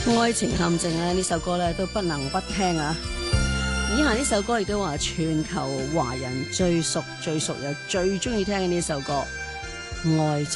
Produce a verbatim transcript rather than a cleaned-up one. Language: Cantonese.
愛情陷阱咧，呢首歌咧都不能不聽啊！以下呢首歌亦都話全球華人最熟、最熟又最中意聽嘅呢首歌《愛在》。